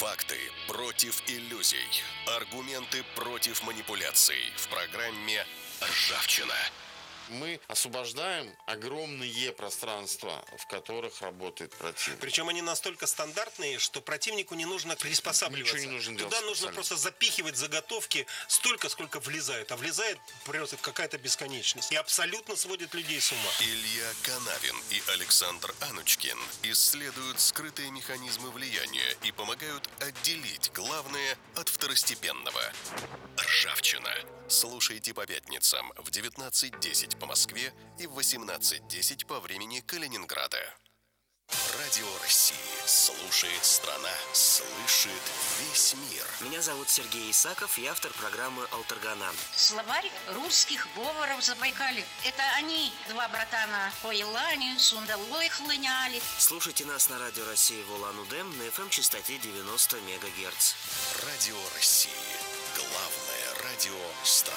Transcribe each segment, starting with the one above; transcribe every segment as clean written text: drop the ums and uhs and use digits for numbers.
Факты против иллюзий. Аргументы против манипуляций. В программе «Ржавчина». Мы освобождаем огромные пространства, в которых работает противник. Причем они настолько стандартные, что противнику не нужно приспосабливаться. Ничего не нужно делать. Туда нужно просто запихивать заготовки столько, сколько влезает. А влезает просто какая-то бесконечность. И абсолютно сводит людей с ума. Илья Канавин и Александр Анучкин исследуют скрытые механизмы влияния и помогают отделить главное от второстепенного. Ржавчина. Слушайте по пятницам в 19:10 по Москве и в 18:10 по времени Калининграда. Радио России. Слушает страна. Слышит весь мир. Меня зовут Сергей Исаков, я автор программы «Алтаргана». Словарь русских говоров Забайкалья. Это они, два братана, по Елане, Сундалой хлыняли. Слушайте нас на Радио России в Улан-Удэ на FM-частоте 90 МГц. Радио России. Главное радио страны.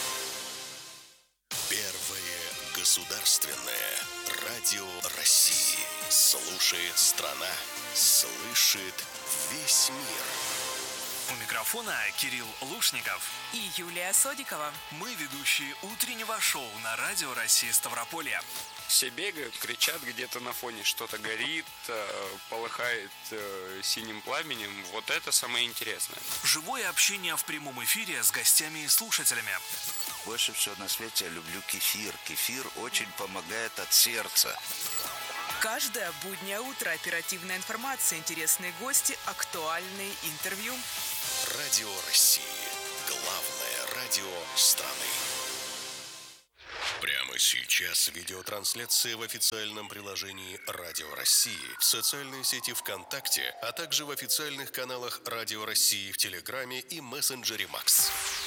Первое государственное радио России. Слушает страна. Слышит весь мир. У микрофона Кирилл Лушников и Юлия Содикова. Мы ведущие утреннего шоу на Радио России Ставрополье. Все бегают, кричат, где-то на фоне что-то горит, полыхает синим пламенем. Вот это самое интересное. Живое общение в прямом эфире с гостями и слушателями. Больше всего на свете я люблю кефир. Кефир очень помогает от сердца. Каждое буднее утро оперативная информация, интересные гости, актуальные интервью. Радио России. Главное радио страны. Прямо сейчас видеотрансляция в официальном приложении Радио России, в социальной сети ВКонтакте, а также в официальных каналах Радио России в Телеграме и мессенджере Макс.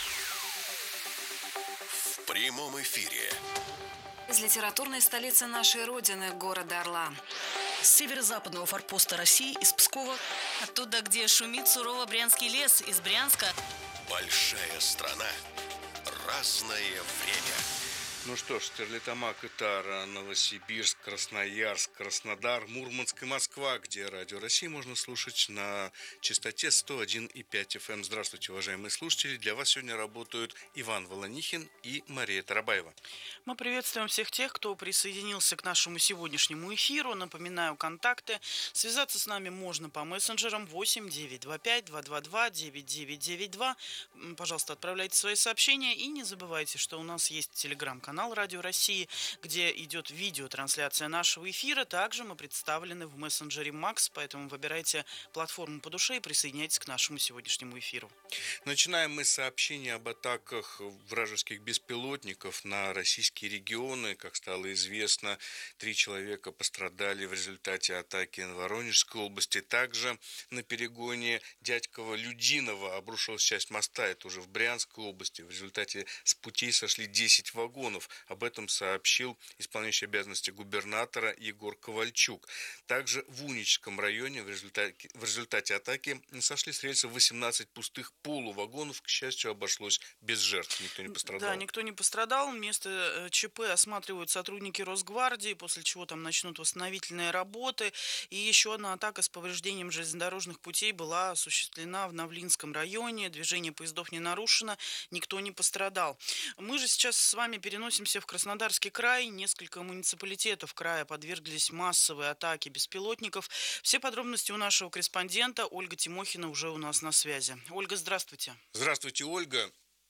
В прямом эфире. Из литературной столицы нашей Родины, города Орла. С северо-западного форпоста России, из Пскова. Оттуда, где шумит сурово Брянский лес, из Брянска. Большая страна. Разное время. Ну что ж, Стерлитамак, Итара, Новосибирск, Красноярск, Краснодар, Мурманск и Москва, где Радио России можно слушать на частоте 101,5 FM. Здравствуйте, уважаемые слушатели. Для вас сегодня работают Иван Волонихин и Мария Тарабаева. Мы приветствуем всех тех, кто присоединился к нашему сегодняшнему эфиру. Напоминаю, контакты. Связаться с нами можно по мессенджерам 8 925 222 9992. Пожалуйста, отправляйте свои сообщения. И не забывайте, что у нас есть телеграм-канал Радио России, где идет видеотрансляция нашего эфира. Также мы представлены в мессенджере Макс, поэтому выбирайте платформу по душе и присоединяйтесь к нашему сегодняшнему эфиру. Начинаем мы с сообщения об атаках вражеских беспилотников на российские регионы. Как стало известно, 3 человека пострадали в результате атаки в Воронежской области. Также на перегоне Дядьково-Людиново обрушилась часть моста, это уже в Брянской области. В результате с путей сошли 10 вагонов. Об этом сообщил исполняющий обязанности губернатора Егор Ковальчук. Также в Уническом районе в результате атаки сошли с рельсов 18 пустых полувагонов. К счастью, обошлось без жертв. Никто не пострадал. Да, никто не пострадал. Место ЧП осматривают сотрудники Росгвардии, после чего там начнут восстановительные работы. И еще одна атака с повреждением железнодорожных путей была осуществлена в Навлинском районе. Движение поездов не нарушено, никто не пострадал. Мы же сейчас с вами переносимся в Краснодарский край. Несколько муниципалитетов края подверглись массовой атаке беспилотников. Все подробности у нашего корреспондента. Ольга Тимохина уже у нас на связи. Ольга, здравствуйте. Здравствуйте, Ольга.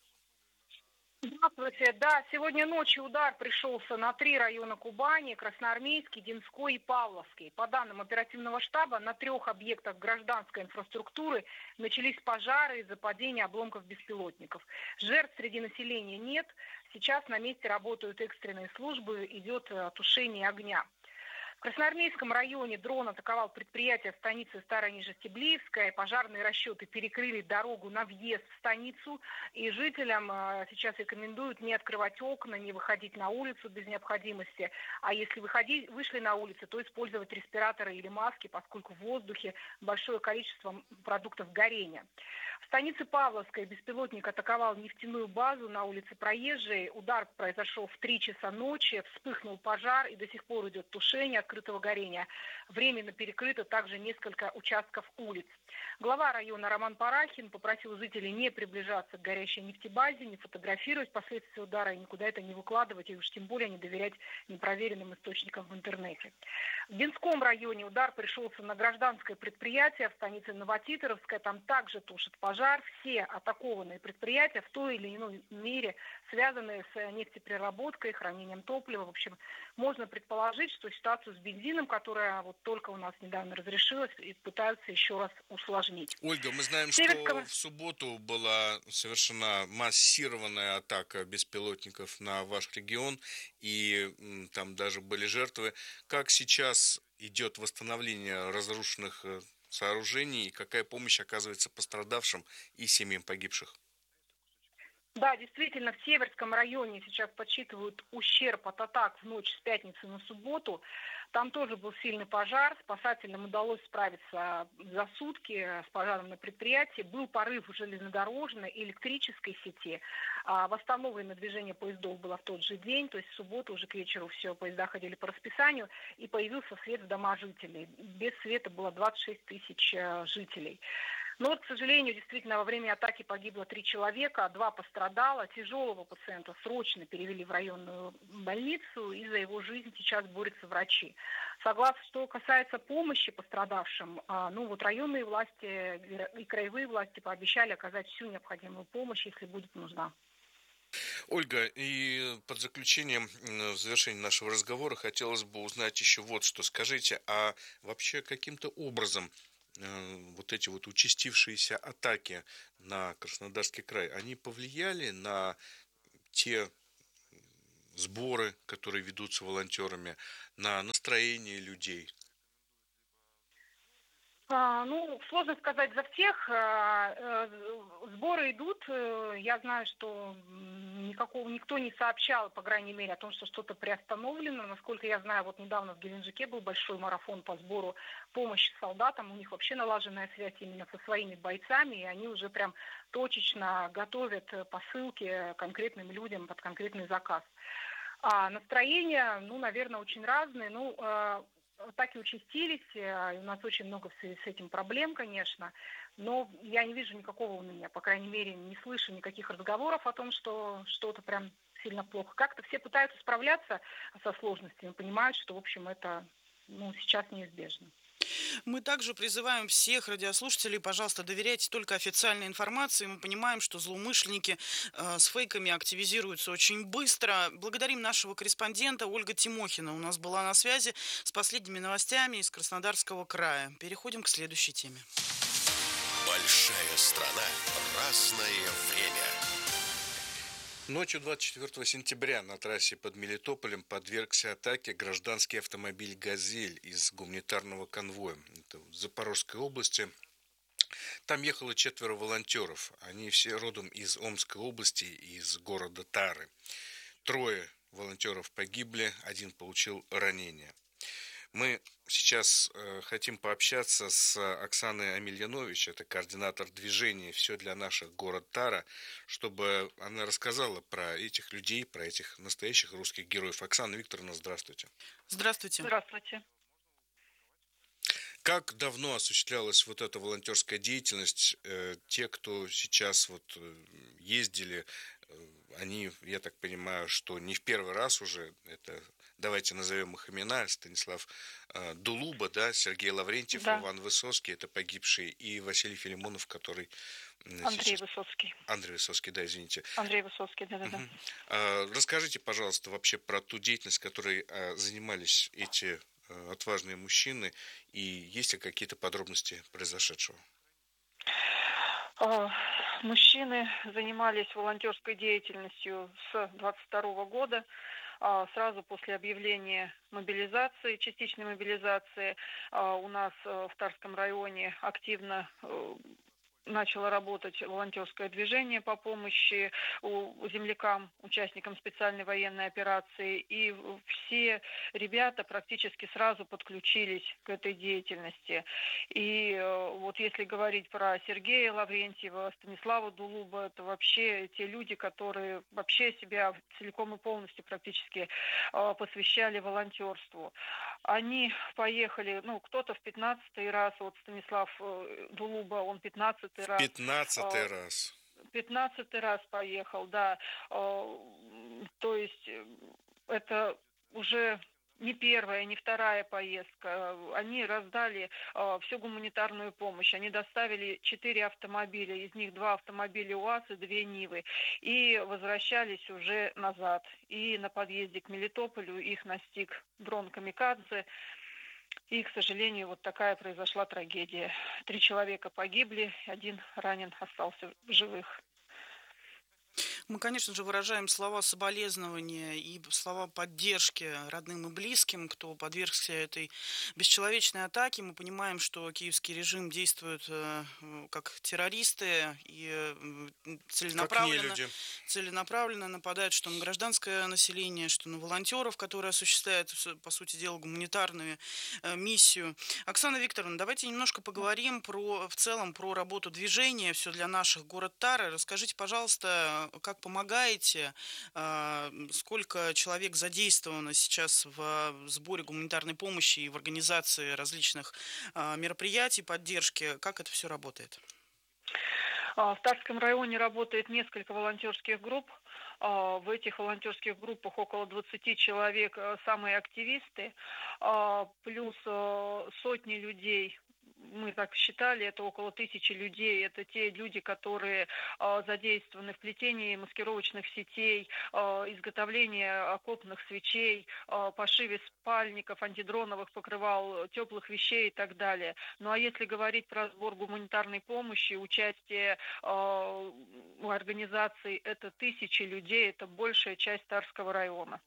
Здравствуйте. Да, сегодня ночью удар пришелся на 3 района Кубани: Красноармейский, Динской и Павловский. По данным оперативного штаба, на 3 объектах гражданской инфраструктуры начались пожары из-за падения обломков беспилотников. Жертв среди населения нет. Сейчас на месте работают экстренные службы, идет тушение огня. В Красноармейском районе дрон атаковал предприятие станицы Старая Нижестеблиевская. Пожарные расчеты перекрыли дорогу на въезд в станицу. И жителям сейчас рекомендуют не открывать окна, не выходить на улицу без необходимости. А если вышли на улицу, то использовать респираторы или маски, поскольку в воздухе большое количество продуктов горения. В станице Павловской беспилотник атаковал нефтяную базу на улице Проезжей. Удар произошел в 3 часа ночи, вспыхнул пожар и до сих пор идет тушение. скрытого горения. Временно перекрыто также несколько участков улиц. Глава района Роман Парахин попросил жителей не приближаться к горящей нефтебазе, не фотографировать последствия удара и никуда это не выкладывать, и уж тем более не доверять непроверенным источникам в интернете. В Динском районе удар пришелся на гражданское предприятие в станице Новотитеровская. Там также тушит пожар. Все атакованные предприятия в той или иной мере связанные с нефтепереработкой, хранением топлива. В общем, можно предположить, что ситуацию с бензином, которая вот только у нас недавно разрешилась, и пытаются еще раз усложнить. Ольга, мы знаем, что в субботу была совершена массированная атака беспилотников на ваш регион, и там даже были жертвы. Как сейчас идет восстановление разрушенных сооружений, и какая помощь оказывается пострадавшим и семьям погибших? Да, действительно, в Северском районе сейчас подсчитывают ущерб от атак в ночь с пятницы на субботу. Там тоже был сильный пожар. Спасателям удалось справиться за сутки с пожаром на предприятии. Был порыв в железнодорожной и электрической сети. Восстановлено движение поездов было в тот же день. То есть в субботу уже к вечеру все, поезда ходили по расписанию. И появился свет в домах жителей. Без света было 26 тысяч жителей. Но вот, к сожалению, действительно, во время атаки погибло 3 человека, 2 пострадало. Тяжелого пациента срочно перевели в районную больницу, и за его жизнь сейчас борются врачи. Согласно, что касается помощи пострадавшим, районные власти и краевые власти пообещали оказать всю необходимую помощь, если будет нужна. Ольга, и под заключением, в завершении нашего разговора, хотелось бы узнать еще вот что. Скажите, а вообще каким-то образом вот эти вот участившиеся атаки на Краснодарский край, они повлияли на те сборы, которые ведутся волонтерами, на настроение людей? Сложно сказать за всех. Сборы идут. Я знаю, что никто не сообщал, по крайней мере, о том, что что-то приостановлено. Насколько я знаю, вот недавно в Геленджике был большой марафон по сбору помощи солдатам. У них вообще налаженная связь именно со своими бойцами, и они уже прям точечно готовят посылки конкретным людям под конкретный заказ. А настроения, наверное, очень разные. Атаки участились, и у нас очень много в связи с этим проблем, конечно, но я не вижу никакого уныния, по крайней мере, не слышу никаких разговоров о том, что что-то прям сильно плохо. Как-то все пытаются справляться со сложностями, понимают, что, в общем, это сейчас неизбежно. Мы также призываем всех радиослушателей, пожалуйста, доверяйте только официальной информации. Мы понимаем, что злоумышленники с фейками активизируются очень быстро. Благодарим нашего корреспондента Ольга Тимохина. У нас была на связи с последними новостями из Краснодарского края. Переходим к следующей теме. Большая страна, разное время. Ночью 24 сентября на трассе под Мелитополем подвергся атаке гражданский автомобиль «Газель» из гуманитарного конвоя. Это в Запорожской области. Там ехало 4 волонтеров. Они все родом из Омской области, из города Тары. 3 волонтеров погибли, 1 получил ранение. Мы сейчас хотим пообщаться с Оксаной Амельянович, это координатор движения «Все для наших. Город Тара», чтобы она рассказала про этих людей, про этих настоящих русских героев. Оксана Викторовна, здравствуйте. Здравствуйте. Здравствуйте. Как давно осуществлялась вот эта волонтерская деятельность? Те, кто сейчас вот ездили, они, я так понимаю, что не в первый раз уже, это, давайте назовем их имена, Станислав Дулуба, да, Сергей Лаврентьев, да. Иван Высоцкий, это погибшие, и Василий Филимонов, который... Андрей Высоцкий. Андрей Высоцкий, да, извините. Андрей Высоцкий, да-да-да. Расскажите, пожалуйста, вообще про ту деятельность, которой занимались эти отважные мужчины, и есть ли какие-то подробности произошедшего? Мужчины занимались волонтерской деятельностью с 22 года, сразу после объявления мобилизации, частичной мобилизации. У нас в Тарском районе активно начало работать волонтерское движение по помощи землякам, участникам специальной военной операции. И все ребята практически сразу подключились к этой деятельности. И вот если говорить про Сергея Лаврентьева, Станислава Дулуба, это вообще те люди, которые вообще себя целиком и полностью практически посвящали волонтерству. Они поехали, кто-то в 15-й раз, вот Станислав Дулуба, он 15-й раз. 15-й раз. 15-й раз поехал, да. То есть это уже не первая, не вторая поездка. Они раздали всю гуманитарную помощь. Они доставили 4 автомобиля, из них 2 автомобиля УАЗ и 2 Нивы. И возвращались уже назад. И на подъезде к Мелитополю их настиг дрон «Камикадзе». И, к сожалению, вот такая произошла трагедия. 3 человека погибли, 1 ранен остался в живых. Мы, конечно же, выражаем слова соболезнования и слова поддержки родным и близким, кто подвергся этой бесчеловечной атаке. Мы понимаем, что киевский режим действует как террористы и целенаправленно нападает что на гражданское население, что на волонтеров, которые осуществляют, по сути дела, гуманитарную миссию. Оксана Викторовна, давайте немножко поговорим в целом про работу движения «Все для наших. Город Тары». Расскажите, пожалуйста, как помогаете, сколько человек задействовано сейчас в сборе гуманитарной помощи и в организации различных мероприятий поддержки, как это все работает? В Тарском районе работает несколько волонтерских групп. В этих волонтерских группах около 20 человек самые активисты, плюс сотни людей. Мы так считали, это около 1000 людей. Это те люди, которые задействованы в плетении маскировочных сетей, изготовлении окопных свечей, пошиве спальников, антидроновых покрывал, теплых вещей и так далее. Ну а если говорить про сбор гуманитарной помощи, участие в организации, это 1000 людей, это большая часть Тарского района.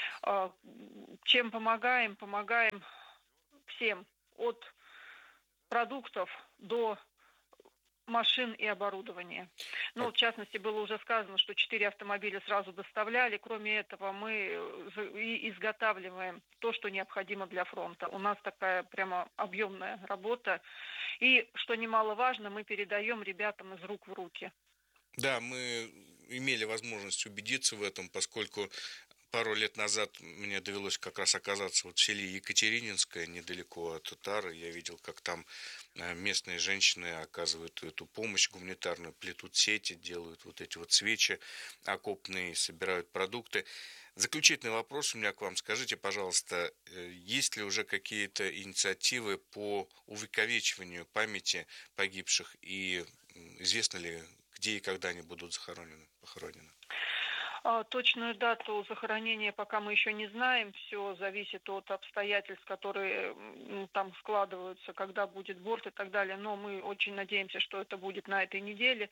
Чем помогаем? Помогаем всем, от продуктов до машин и оборудования. В частности, было уже сказано, что 4 автомобиля сразу доставляли. Кроме этого, мы изготавливаем то, что необходимо для фронта. У нас такая прямо объемная работа. И, что немаловажно, мы передаем ребятам из рук в руки. Да, мы имели возможность убедиться в этом, поскольку пару лет назад мне довелось как раз оказаться в селе Екатерининское, недалеко от Тары. Я видел, как там местные женщины оказывают эту помощь гуманитарную, плетут сети, делают вот эти вот свечи окопные, собирают продукты. Заключительный вопрос у меня к вам. Скажите, пожалуйста, есть ли уже какие-то инициативы по увековечиванию памяти погибших и известно ли, где и когда они будут похоронены? Точную дату захоронения пока мы еще не знаем. Все зависит от обстоятельств, которые там складываются, когда будет борт и так далее. Но мы очень надеемся, что это будет на этой неделе.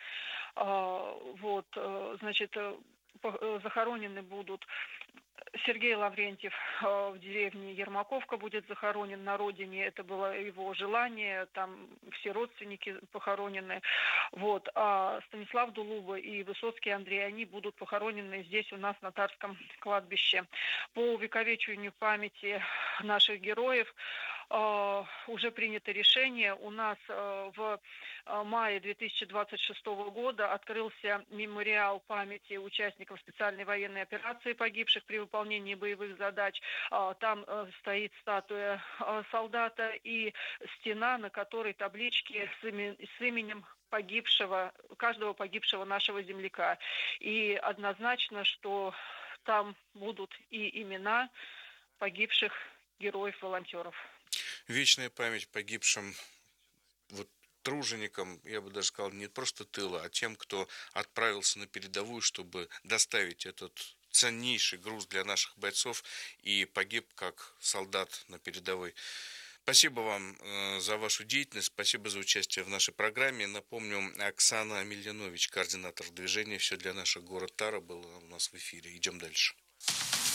Захоронены будут Сергей Лаврентьев в деревне Ермаковка будет захоронен на родине. Это было его желание. Там все родственники похоронены. А Станислав Дулуба и Высоцкий Андрей, они будут похоронены здесь у нас на Тарском кладбище. По увековечиванию памяти наших героев уже принято решение. У нас в мае 2026 года открылся мемориал памяти участников специальной военной операции, погибших при выполнении боевых задач. Там стоит статуя солдата и стена, на которой таблички с именем каждого погибшего нашего земляка. И однозначно, что там будут и имена погибших героев-волонтеров. Вечная память погибшим труженикам, я бы даже сказал, не просто тыла, а тем, кто отправился на передовую, чтобы доставить этот ценнейший груз для наших бойцов и погиб как солдат на передовой. Спасибо вам за вашу деятельность, спасибо за участие в нашей программе. Напомню, Оксана Мильянович, координатор движения «Все для наших. Город Тара», была у нас в эфире. Идем дальше.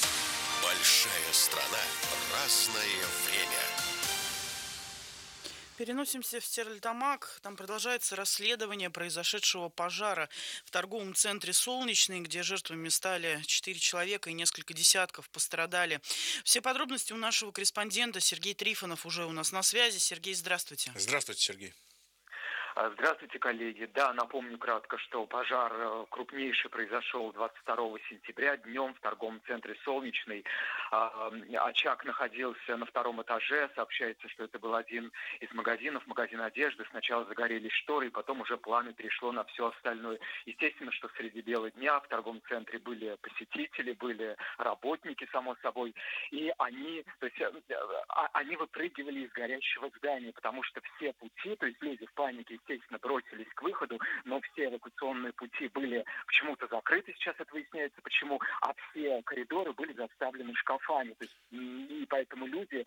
Большая страна, разное время. Переносимся в Стерлитамак. Там продолжается расследование произошедшего пожара в торговом центре «Солнечный», где жертвами стали 4 человека и несколько десятков пострадали. Все подробности у нашего корреспондента Сергей Трифонов уже у нас на связи. Сергей, здравствуйте. Здравствуйте, Сергей. Здравствуйте, коллеги. Да, напомню кратко, что пожар крупнейший произошел 22 сентября днем в торговом центре «Солнечный». Очаг находился на втором этаже. Сообщается, что это был один из магазинов, магазин одежды. Сначала загорелись шторы, и потом уже пламя перешло на все остальное. Естественно, что среди бела дня в торговом центре были посетители, были работники, само собой. И они выпрыгивали из горящего здания, потому что все пути, то есть люди в панике, естественно, бросились к выходу, но все эвакуационные пути были почему-то закрыты, сейчас это выясняется почему, а все коридоры были заставлены шкафами. То есть, и поэтому люди,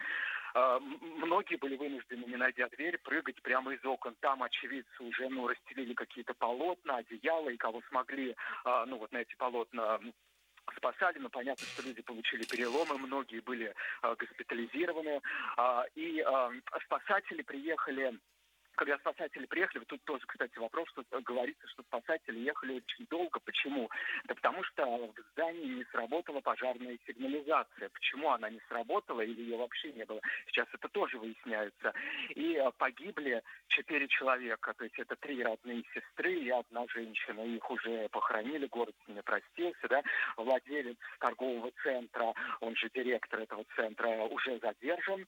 многие были вынуждены, не найдя дверь, прыгать прямо из окон. Там очевидцы уже расстелили какие-то полотна, одеяла, и кого смогли, на эти полотна спасали, но понятно, что люди получили переломы, многие были госпитализированы. И спасатели приехали. Когда спасатели приехали, тут тоже, кстати, вопрос, что говорится, что спасатели ехали очень долго. Почему? Да потому что в здании не сработала пожарная сигнализация. Почему она не сработала или ее вообще не было? Сейчас это тоже выясняется. И погибли 4 человека, то есть это 3 родные сестры и 1 женщина. Их уже похоронили, город с ними простился. Да? Владелец торгового центра, он же директор этого центра, уже задержан.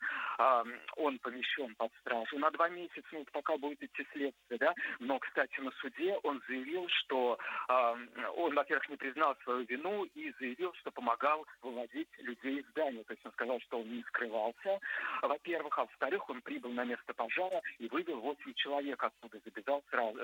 Он помещен под стражу на 2 месяца. Пока будет идти следствие, да. Но, кстати, на суде он заявил, что он, во-первых, не признал свою вину и заявил, что помогал выводить людей из здания. То есть он сказал, что он не скрывался, во-первых, а во-вторых, он прибыл на место пожара и вывел 8 человек оттуда, забежал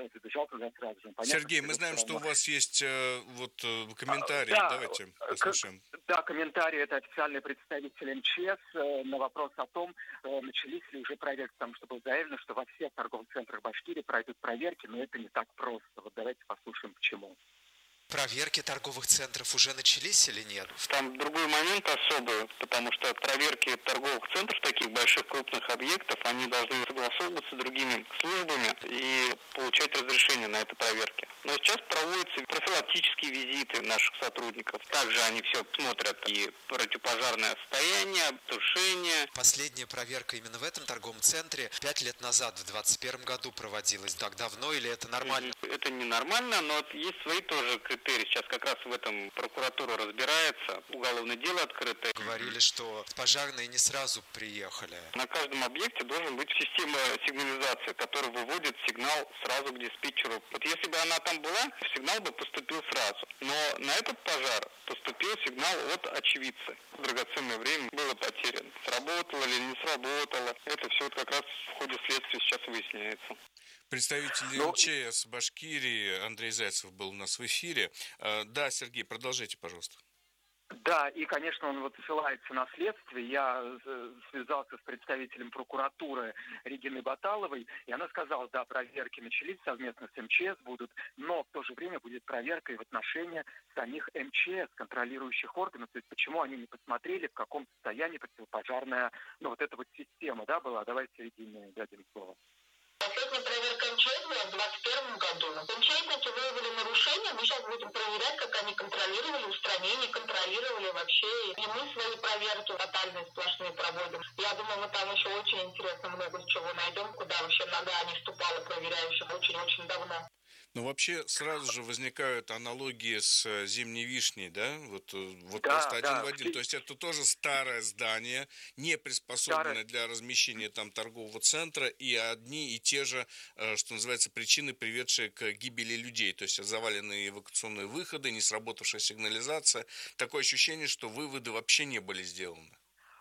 туда сразу же. Понятно, Сергей, мы знаем, что у вас есть комментарий, давайте послушаем. Да, комментарий, это официальный представитель МЧС на вопрос о том, начались ли уже проверки, потому что было заявлено, что во всех торговых центрах Башкирии пройдут проверки, но это не так просто. Вот давайте послушаем, почему. Проверки торговых центров уже начались или нет? Там другой момент особый, потому что проверки торговых центров, таких больших крупных объектов, они должны согласовываться с другими службами и получать разрешение на эти проверки. Но сейчас проводятся профилактические визиты наших сотрудников. Также они все смотрят и противопожарное состояние, тушение. Последняя проверка именно в этом торговом центре 5 лет назад, в 2021 году проводилась. Так давно или это нормально? Это не нормально, но есть свои тоже критерии. Сейчас как раз в этом прокуратура разбирается, уголовное дело открыто. Говорили, что пожарные не сразу приехали. На каждом объекте должен быть система сигнализации, которая выводит сигнал сразу к диспетчеру. Вот если бы она там была, сигнал бы поступил сразу. Но на этот пожар поступил сигнал от очевидца. Драгоценное время было потеряно. Сработало или не сработало. Это все как раз в ходе следствия сейчас выясняется. Представитель МЧС Башкирии Андрей Зайцев был у нас в эфире. Да, Сергей, продолжайте, пожалуйста. Да, и, конечно, он ссылается на следствие. Я связался с представителем прокуратуры Региной Баталовой, и она сказала, да, проверки начались совместно с МЧС будут, но в то же время будет проверка и в отношении самих МЧС, контролирующих органов, то есть почему они не посмотрели, в каком состоянии противопожарная, эта система, да, была. Давайте Регине дадим слово. Последняя проверка МЧС была в 2021 году. МЧСники выявили нарушения. Мы сейчас будем проверять, как они контролировали устранение, контролировали вообще. И мы свои проверки тотальные сплошные проводим. Я думаю, мы там еще очень интересно много чего найдем, куда вообще нога не ступала проверяющим очень-очень давно. Но вообще сразу же возникают аналогии с зимней вишней, да? Вот да, просто один в один. То есть это тоже старое здание, не приспособленное для размещения там торгового центра, и одни и те же, что называется, причины, приведшие к гибели людей. То есть заваленные эвакуационные выходы, не сработавшая сигнализация. Такое ощущение, что выводы вообще не были сделаны.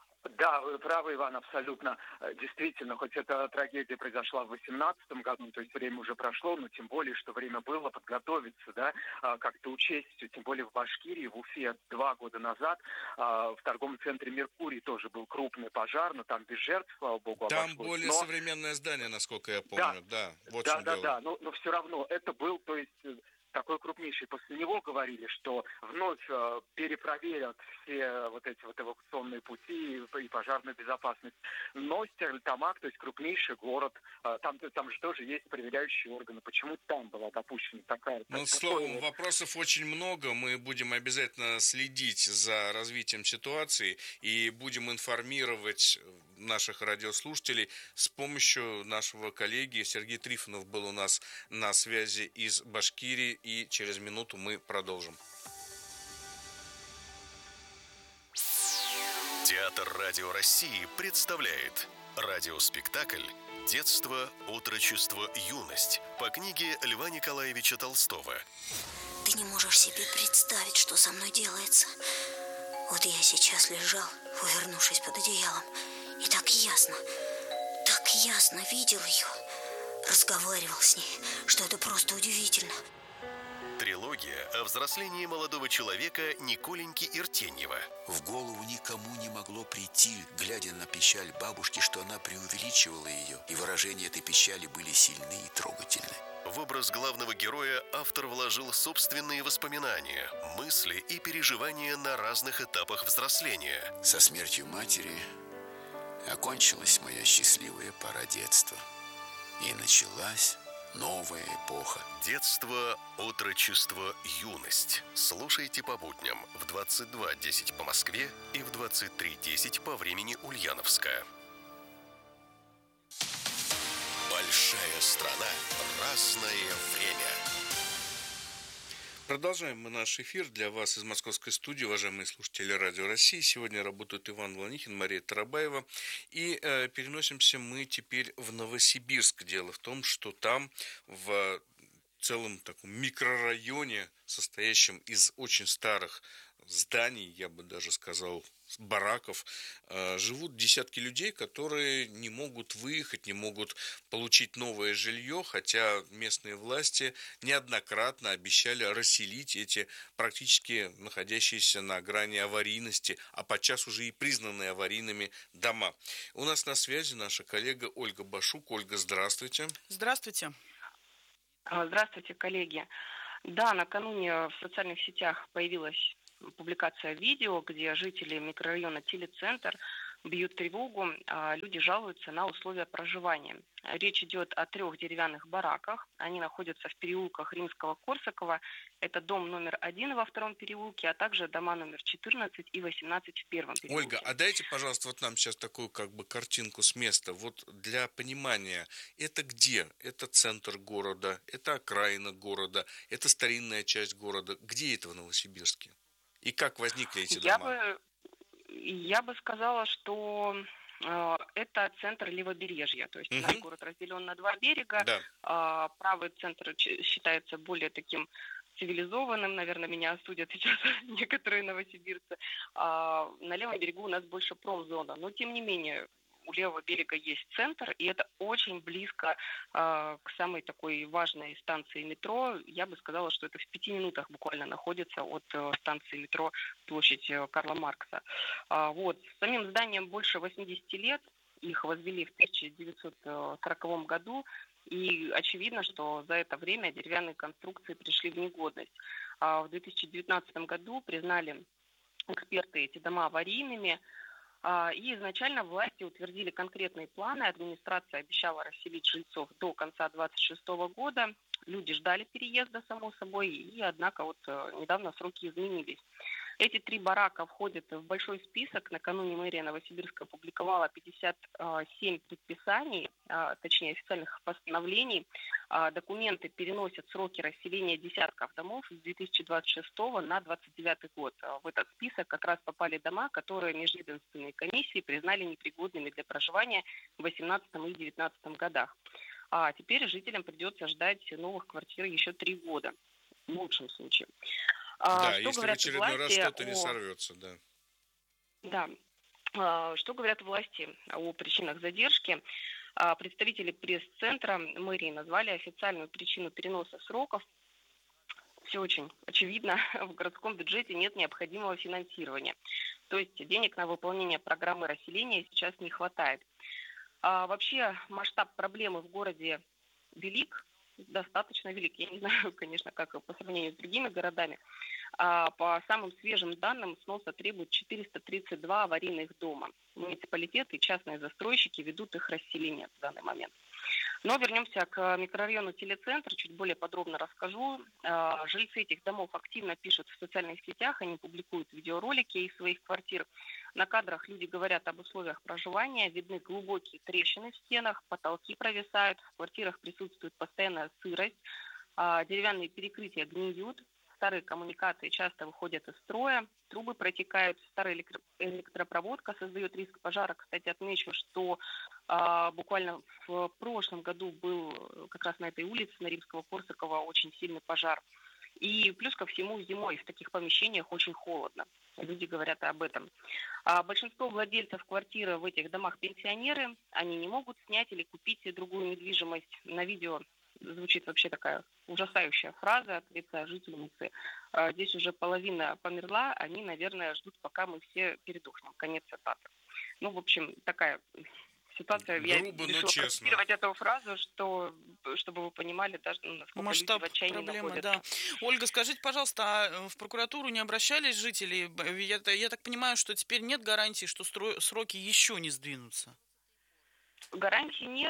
Да, вы правы, Иван, абсолютно. Действительно, хоть эта трагедия произошла в 2018 году, то есть время уже прошло, но тем более, что время было подготовиться, да, как-то учесть, тем более в Башкирии, в Уфе 2 года назад в торговом центре «Меркурий» тоже был крупный пожар, но там без жертв, слава богу, обошлось. Там более современное здание, насколько я помню, да. Вот да, но все равно это был, то есть такой крупнейший. После него говорили, что вновь перепроверят все вот эти вот эвакуационные пути и пожарную безопасность. Но Стерлитамак, то есть крупнейший город, там же тоже есть проверяющие органы. Почему там была допущена такая... Ну, словом, вопросов очень много. Мы будем обязательно следить за развитием ситуации и будем информировать наших радиослушателей с помощью нашего коллеги. Сергей Трифонов был у нас на связи из Башкирии, и через минуту мы продолжим. Театр Радио России представляет радиоспектакль «Детство, отрочество, юность» по книге Льва Николаевича Толстого. Ты не можешь себе представить, что со мной делается. Вот я сейчас лежал, увернувшись под одеялом, и так ясно видел ее, разговаривал с ней, что это просто удивительно. Трилогия о взрослении молодого человека Николеньки Иртеньева. В голову никому не могло прийти, глядя на печаль бабушки, что она преувеличивала ее, и выражения этой печали были сильны и трогательны. В образ главного героя автор вложил собственные воспоминания, мысли и переживания на разных этапах взросления. Со смертью матери окончилась моя счастливая пора детства. И началась новая эпоха. Детство, отрочество, юность. Слушайте по будням в 22:10 по Москве и в 23:10 по времени Ульяновска. Большая страна. Разное время. Продолжаем мы наш эфир для вас из московской студии, уважаемые слушатели Радио России. Сегодня работают Иван Волонихин, Мария Тарабаева. И переносимся мы теперь в Новосибирск. Дело в том, что там в целом таком микрорайоне, состоящем из очень старых зданий, я бы даже сказал, бараков, живут десятки людей, которые не могут выехать, не могут получить новое жилье, хотя местные власти неоднократно обещали расселить эти практически находящиеся на грани аварийности, а подчас уже и признанные аварийными дома. У нас на связи наша коллега Ольга Башук. Ольга, здравствуйте. Здравствуйте. Здравствуйте, коллеги. Да, накануне в социальных сетях появилась публикация видео, где жители микрорайона Телецентр бьют тревогу, а люди жалуются на условия проживания. Речь идет о 3 деревянных бараках. Они находятся в переулках Римского-Корсакова. Это дом номер 1 во 2 переулке, а также дома номер 14 и 18 в 1 переулке. Ольга, а дайте, пожалуйста, вот нам сейчас такую картинку с места. Вот для понимания, это где? Это центр города, это окраина города, это старинная часть города. Где это в Новосибирске? И как возникли эти дома? Я бы сказала, что это центр левобережья. То есть наш город разделен на 2 берега. Да. Правый центр считается более таким цивилизованным. Наверное, меня осудят сейчас некоторые новосибирцы. На левом берегу у нас больше промзона. Но, тем не менее, у левого берега есть центр, и это очень близко к самой такой важной станции метро. Я бы сказала, что это в 5 минутах буквально находится от станции метро площадь Карла Маркса. Вот. Самим зданием больше 80 лет. Их возвели в 1940 году. И очевидно, что за это время деревянные конструкции пришли в негодность. В 2019 году признали эксперты эти дома аварийными. И изначально власти утвердили конкретные планы. Администрация обещала расселить жильцов до конца 2026 года. Люди ждали переезда, само собой, и однако недавно сроки изменились. Эти 3 барака входят в большой список. Накануне мэрия Новосибирска опубликовала 57 предписаний, точнее официальных постановлений. Документы переносят сроки расселения десятков домов с 2026 на 2029 год. В этот список как раз попали дома, которые межведомственные комиссии признали непригодными для проживания в 2018 и 2019 годах. А теперь жителям придется ждать новых квартир еще 3 года, в лучшем случае. Да, что если в очередной раз что-то не сорвется, да. Да. Что говорят власти о причинах задержки? Представители пресс-центра мэрии назвали официальную причину переноса сроков. Все очень очевидно. В городском бюджете нет необходимого финансирования. То есть денег на выполнение программы расселения сейчас не хватает. Вообще масштаб проблемы в городе велик. достаточно велик. Я не знаю, конечно, как по сравнению с другими городами. По самым свежим данным, сноса требует 432 аварийных дома. Муниципалитеты и частные застройщики ведут их расселение в данный момент. Но вернемся к микрорайону Телецентр, чуть более подробно расскажу. Жильцы этих домов активно пишут в социальных сетях, они публикуют видеоролики из своих квартир. На кадрах люди говорят об условиях проживания, видны глубокие трещины в стенах, потолки провисают, в квартирах присутствует постоянная сырость, деревянные перекрытия гниют, старые коммуникации часто выходят из строя, трубы протекают, старая электропроводка создает риск пожара. Кстати, отмечу, что буквально в прошлом году был как раз на этой улице, на Римского-Корсакова, очень сильный пожар. И плюс ко всему зимой в таких помещениях очень холодно. Люди говорят об этом. Большинство владельцев квартиры в этих домах пенсионеры. Они не могут снять или купить другую недвижимость. На видео звучит вообще такая ужасающая фраза от лица жительницы. Здесь уже половина померла, они, наверное, ждут, пока мы все передохнем. Конец цитаты. Ну, в общем, такая ситуация. Грубо, я решила процитировать эту фразу, чтобы вы понимали, даже насколько масштаб люди в отчаянии проблемы, находятся. да. Ольга, скажите, пожалуйста, а в прокуратуру не обращались жители? Я так понимаю, что теперь нет гарантии, что сроки еще не сдвинутся. Гарантий нет.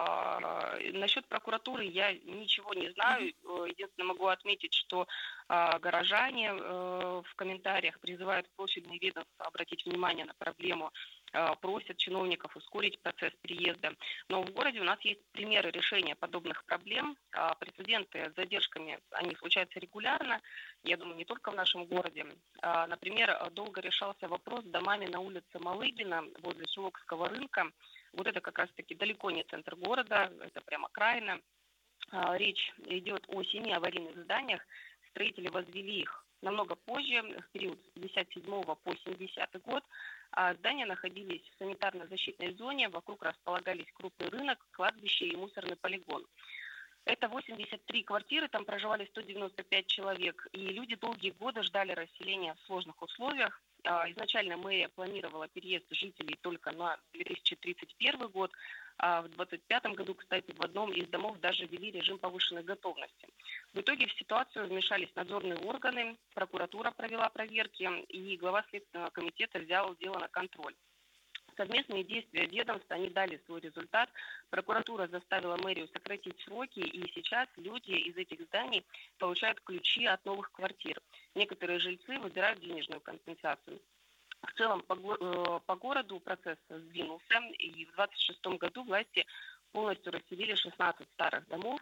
Насчет прокуратуры я ничего не знаю. Единственное, могу отметить, что горожане в комментариях призывают профильные ведомства обратить внимание на проблему, просят чиновников ускорить процесс переезда. Но в городе у нас есть примеры решения подобных проблем. Прецеденты с задержками, они случаются регулярно. Я думаю, не только в нашем городе. Например, долго решался вопрос с домами на улице Малыгина возле Шелокского рынка. Вот это как раз-таки далеко не центр города, это прямо окраина. Речь идет о 7 аварийных зданиях. Строители возвели их намного позже, в период с 57 по 70 год. Здания находились в санитарно-защитной зоне, вокруг располагались крупный рынок, кладбище и мусорный полигон. Это 83 квартиры, там проживали 195 человек, и люди долгие годы ждали расселения в сложных условиях. Изначально мэрия планировала переезд жителей только на 2031 год, а в 2025 году, кстати, в одном из домов даже ввели режим повышенной готовности. В итоге в ситуацию вмешались надзорные органы, прокуратура провела проверки, и глава Следственного комитета взял дело на контроль. Совместные действия ведомств, они дали свой результат. Прокуратура заставила мэрию сократить сроки, и сейчас люди из этих зданий получают ключи от новых квартир. Некоторые жильцы выбирают денежную компенсацию. В целом по городу процесс сдвинулся, и в 2026 году власти полностью расселили 16 старых домов,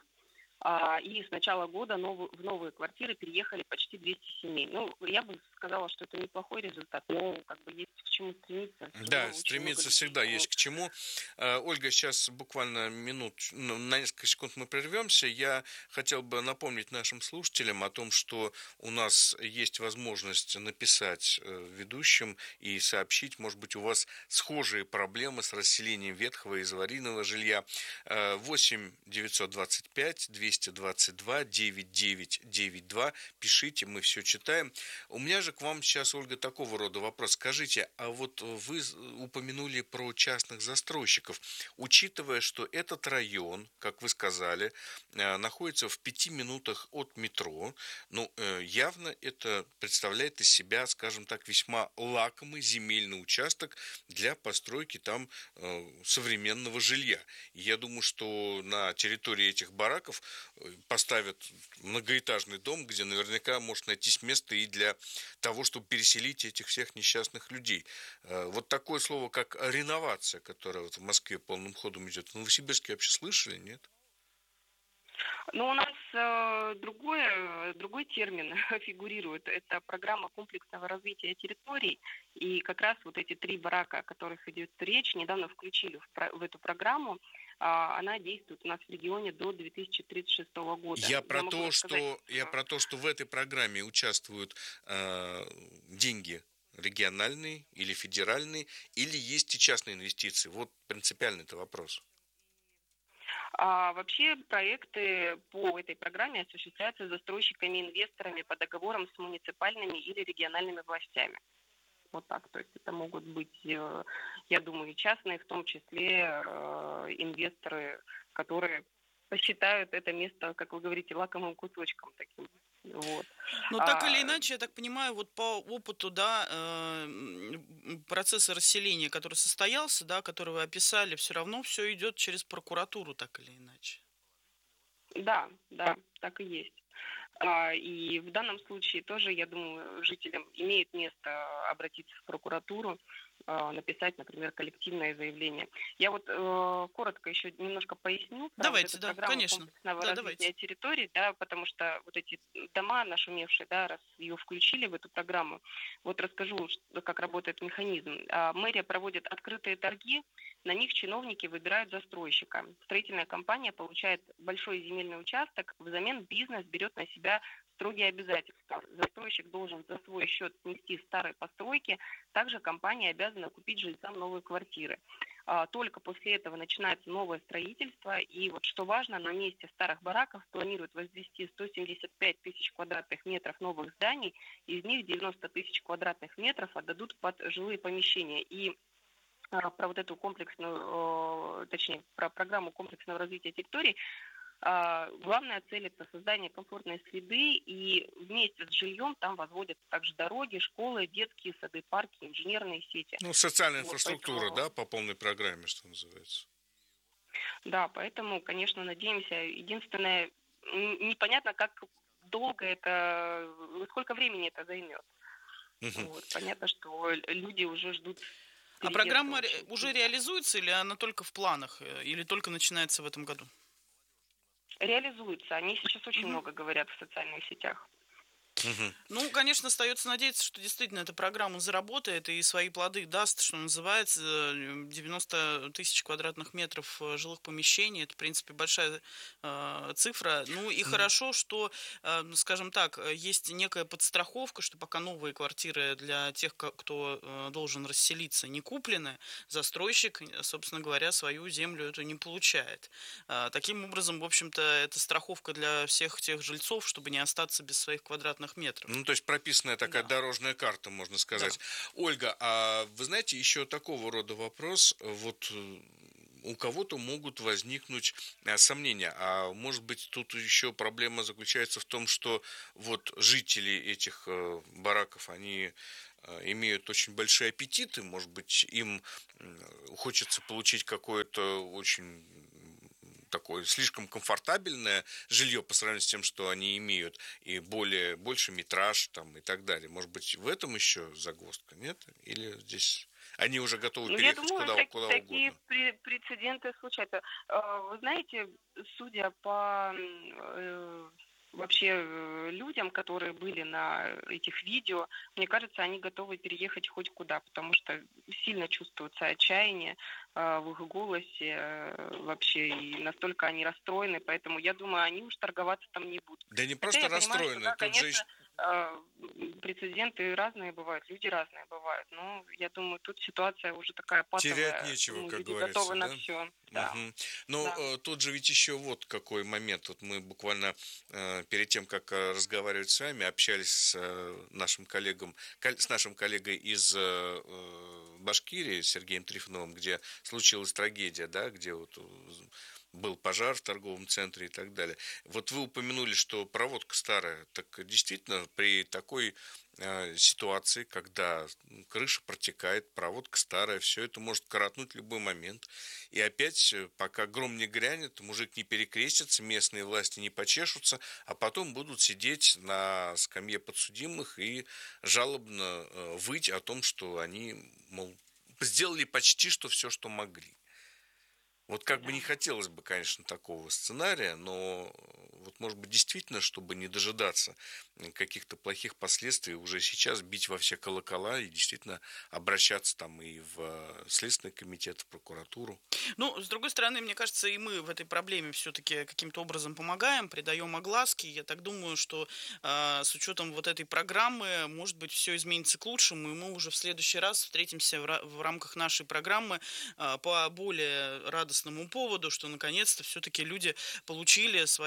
и с начала года в новые квартиры переехали почти 200 семей. Ну, я бы сказала, что это неплохой результат, но как бы есть к чему стремиться. Да, стремиться всегда есть к чему. Ольга, сейчас буквально на несколько секунд мы прервемся. Я хотел бы напомнить нашим слушателям о том, что у нас есть возможность написать ведущим и сообщить, может быть, у вас схожие проблемы с расселением ветхого и аварийного жилья. 8 925 222 9992. Пишите, мы все читаем. У меня же к вам сейчас, Ольга, такого рода вопрос. Скажите, а вот вы упомянули про частных застройщиков. Учитывая, что этот район, как вы сказали, находится в 5 минутах от метро, ну, явно это представляет из себя, скажем так, весьма лакомый земельный участок для постройки там современного жилья. И я думаю, что на территории этих бараков поставят многоэтажный дом, где наверняка может найтись место и для того, чтобы переселить этих всех несчастных людей. Вот такое слово, как реновация, которая вот в Москве полным ходом идет, в Новосибирске вообще слышали, нет? Ну, у нас другой термин фигурирует. Это программа комплексного развития территорий. И как раз вот эти 3 барака, о которых идет речь, недавно включили в эту программу. Она действует у нас в регионе до 2036 года. Я про то, что в этой программе участвуют деньги региональные или федеральные, или есть и частные инвестиции. Вот принципиальный это вопрос. Вообще проекты по этой программе осуществляются застройщиками и инвесторами по договорам с муниципальными или региональными властями. Вот так. То есть это могут быть, я думаю, и частные, в том числе инвесторы, которые посчитают это место, как вы говорите, лакомым кусочком таким. Вот. Но так или иначе, я так понимаю, вот по опыту, да, процесса расселения, который состоялся, да, который вы описали, все равно все идет через прокуратуру, так или иначе. Да, так и есть. И в данном случае тоже, я думаю, жителям имеет место обратиться в прокуратуру, написать, например, коллективное заявление. Я вот коротко еще немножко поясню. Давайте, да, конечно. Комплексного развития территорий, да, потому что вот эти дома нашумевшие, да, раз ее включили в эту программу, вот расскажу, как работает механизм. Мэрия проводит открытые торги, на них чиновники выбирают застройщика. Строительная компания получает большой земельный участок, взамен бизнес берет на себя строгие обязательства. Застройщик должен за свой счет снести старые постройки, также компания обязана купить жильцам новые квартиры. Только после этого начинается новое строительство, и вот что важно, на месте старых бараков планируют возвести 175 тысяч квадратных метров новых зданий, из них 90 тысяч квадратных метров отдадут под жилые помещения. И про вот эту комплексную, точнее, про программу комплексного развития территорий, главная цель – это создание комфортной среды, и вместе с жильем там возводятся также дороги, школы, детские сады, парки, инженерные сети. Ну, социальная инфраструктура, поэтому... да, по полной программе, что называется. Да, поэтому, конечно, надеемся. Единственное, непонятно, как долго это, сколько времени это займет. Вот, понятно, что люди уже ждут. А программа уже реализуется, или она только в планах, или только начинается в этом году? Реализуются. Они сейчас очень много говорят в социальных сетях. Ну, конечно, остается надеяться, что действительно эта программа заработает и свои плоды даст, что называется. 90 тысяч квадратных метров жилых помещений. Это, в принципе, большая цифра. Ну и хорошо, что, скажем так, есть некая подстраховка, что пока новые квартиры для тех, кто должен расселиться, не куплены, застройщик, собственно говоря, свою землю эту не получает. Таким образом, в общем-то, это страховка для всех тех жильцов, чтобы не остаться без своих квадратных метров. Ну, то есть прописанная такая дорожная карта, можно сказать. Да. Ольга, а вы знаете, еще такого рода вопрос, вот у кого-то могут возникнуть сомнения, а может быть тут еще проблема заключается в том, что вот жители этих бараков, они имеют очень большие аппетиты, может быть, им хочется получить какое-то очень такое слишком комфортабельное жилье по сравнению с тем, что они имеют, и больше метраж там, и так далее. Может быть, в этом еще загвоздка, нет? Или здесь они уже готовы переехать куда угодно? Такие прецеденты случаются. Вы знаете, судя по вообще людям, которые были на этих видео, мне кажется, они готовы переехать хоть куда, потому что сильно чувствуется отчаяние в их голосе вообще, и настолько они расстроены, поэтому я думаю, они уж торговаться там не будут. Да не просто расстроены, понимаю, что, да, конечно, прецеденты разные бывают, люди разные бывают, но я думаю, тут ситуация уже такая патовая. Терять нечего, как люди говорится, готовы да? на все. Да. Но тут же ведь еще вот какой момент. Вот мы буквально перед тем, как разговаривать с вами, общались с нашим коллегой из Башкирии, Сергеем Трифоновым, где случилась трагедия, да, где вот был пожар в торговом центре и так далее. Вот вы упомянули, что проводка старая. Так действительно, при такой ситуации, когда крыша протекает, проводка старая, все это может коротнуть в любой момент. И опять, пока гром не грянет, мужик не перекрестится, местные власти не почешутся, а потом будут сидеть на скамье подсудимых и жалобно выть о том, что они, мол, сделали почти что все, что могли. Вот как бы не хотелось бы, конечно, такого сценария, но вот, может быть, действительно, чтобы не дожидаться каких-то плохих последствий, уже сейчас бить во все колокола и действительно обращаться там и в Следственный комитет, в прокуратуру. Ну, с другой стороны, мне кажется, и мы в этой проблеме все-таки каким-то образом помогаем, придаем огласки. Я так думаю, что с учетом вот этой программы, может быть, все изменится к лучшему, и мы уже в следующий раз встретимся в рамках нашей программы по более радостному поводу, что наконец-то все-таки люди получили свои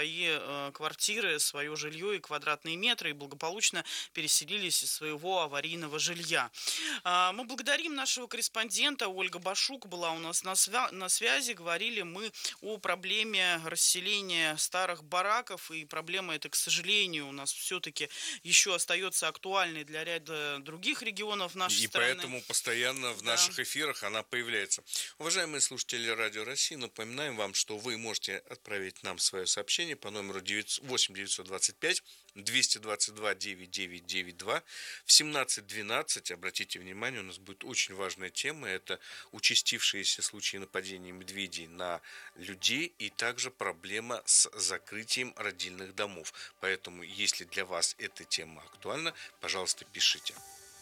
квартиры, свое жилье и квадратные метры, и благополучно переселились из своего аварийного жилья. Мы благодарим нашего корреспондента. Ольга Башук была у нас на связи. Говорили мы о проблеме расселения старых бараков, и проблема эта, к сожалению, у нас все-таки еще остается актуальной для ряда других регионов нашей страны. И поэтому постоянно в наших эфирах она появляется. Уважаемые слушатели Радио России, напоминаем вам, что вы можете отправить нам свое сообщение по номеру 8 925 222 9992 в 17:12. Обратите внимание, у нас будет очень важная тема. Это участившиеся случаи нападений медведей на людей и также проблема с закрытием родильных домов. Поэтому, если для вас эта тема актуальна, пожалуйста, пишите.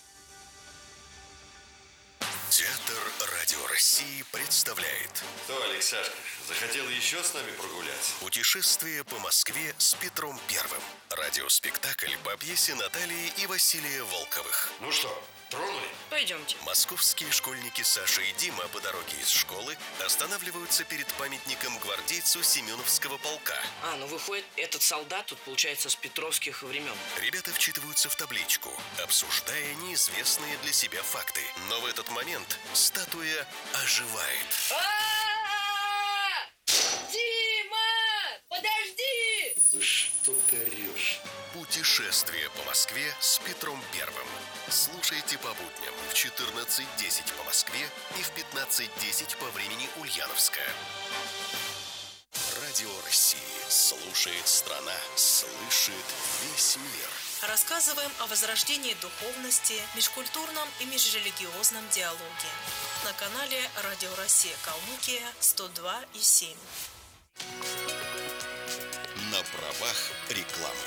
Театр Радио России представляет. Что, Алексашка, захотел еще с нами прогуляться? Путешествие по Москве с Петром Первым. Радиоспектакль по пьесе Натальи и Василия Волковых. Ну что, тронули? Пойдемте. Московские школьники Саша и Дима по дороге из школы останавливаются перед памятником гвардейцу Семеновского полка. Ну выходит, этот солдат тут, получается, с петровских времен. Ребята вчитываются в табличку, обсуждая неизвестные для себя факты. Но в этот момент статуя оживает. Дима! Подожди! Что ты орешь? Путешествие по Москве с Петром Первым. Слушайте по будням в 14:10 по Москве и в 15:10 по времени Ульяновска. Радио России. Слушает страна. Слышит весь мир. Рассказываем о возрождении духовности, межкультурном и межрелигиозном диалоге. На канале Радио Россия Калмыкия 102,7. На правах рекламы.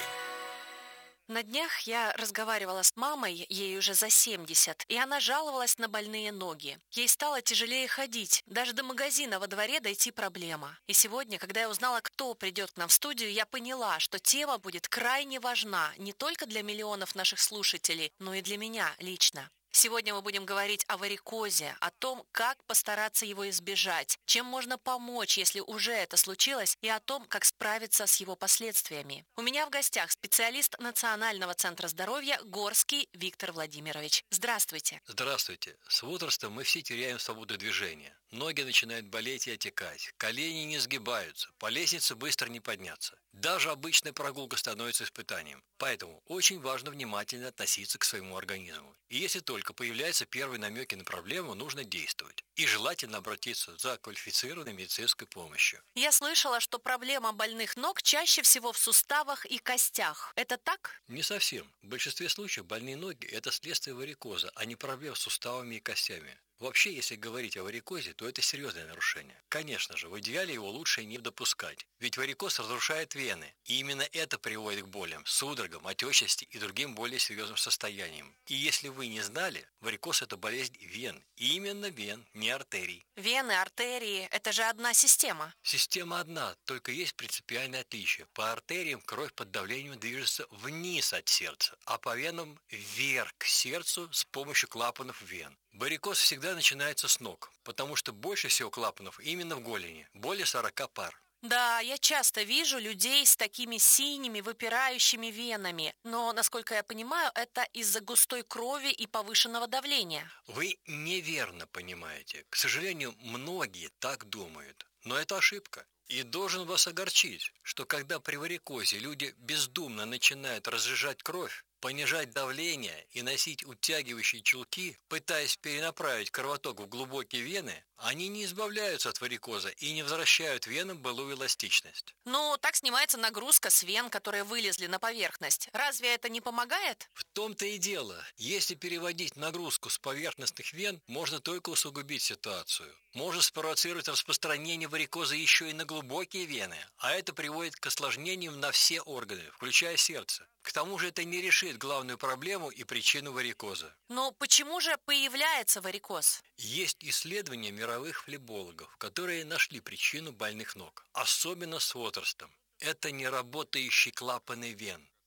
На днях я разговаривала с мамой, ей уже за 70, и она жаловалась на больные ноги. Ей стало тяжелее ходить, даже до магазина во дворе дойти проблема. И сегодня, когда я узнала, кто придет к нам в студию, я поняла, что тема будет крайне важна не только для миллионов наших слушателей, но и для меня лично. Сегодня мы будем говорить о варикозе, о том, как постараться его избежать, чем можно помочь, если уже это случилось, и о том, как справиться с его последствиями. У меня в гостях специалист Национального центра здоровья Горский Виктор Владимирович. Здравствуйте. Здравствуйте. С возрастом мы все теряем свободу движения. Ноги начинают болеть и отекать, колени не сгибаются, по лестнице быстро не подняться. Даже обычная прогулка становится испытанием. Поэтому очень важно внимательно относиться к своему организму. И если только появляются первые намеки на проблему, нужно действовать. И желательно обратиться за квалифицированной медицинской помощью. Я слышала, что проблема больных ног чаще всего в суставах и костях. Это так? Не совсем. В большинстве случаев больные ноги – это следствие варикоза, а не проблем с суставами и костями. Вообще, если говорить о варикозе, то это серьезное нарушение. Конечно же, в идеале его лучше не допускать, ведь варикоз разрушает вены, и именно это приводит к болям, судорогам, отечности и другим более серьезным состояниям. И если вы не знали, варикоз – это болезнь вен, и именно вен, не артерий. Вены, артерии – это же одна система. Система одна, только есть принципиальное отличие. По артериям кровь под давлением движется вниз от сердца, а по венам вверх к сердцу с помощью клапанов вен. Варикоз всегда начинается с ног, потому что больше всего клапанов именно в голени, более 40 пар. Да, я часто вижу людей с такими синими выпирающими венами, но, насколько я понимаю, это из-за густой крови и повышенного давления. Вы неверно понимаете. К сожалению, многие так думают, но это ошибка. И должен вас огорчить, что когда при варикозе люди бездумно начинают разжижать кровь, понижать давление и носить утягивающие чулки, пытаясь перенаправить кровоток в глубокие вены, они не избавляются от варикоза и не возвращают венам былую эластичность. Ну, так снимается нагрузка с вен, которые вылезли на поверхность. Разве это не помогает? В том-то и дело. Если переводить нагрузку с поверхностных вен, можно только усугубить ситуацию. Можно спровоцировать распространение варикоза еще и на глубокие вены, а это приводит к осложнениям на все органы, включая сердце. К тому же это не решит главную проблему и причину варикоза. Но почему же появляется варикоз? Есть исследования мировых флебологов, которые нашли причину больных ног, особенно с возрастом. Это неработающие клапаны вен.